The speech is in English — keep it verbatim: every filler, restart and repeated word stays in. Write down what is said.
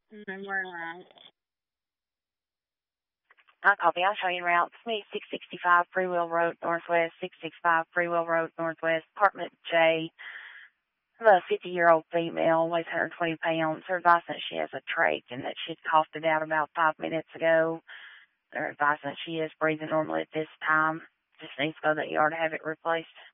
And we're around. I'll copy. I'll show you around. It's me, six sixty-five Freewheel Road Northwest, six sixty-five Freewheel Road Northwest, apartment J. I'm a fifty-year-old female, weighs one hundred twenty pounds. Her advice that she has a trach and that she'd coughed it out about five minutes ago. Her advice that she is breathing normally at this time. Just needs to go to the E R to have it replaced.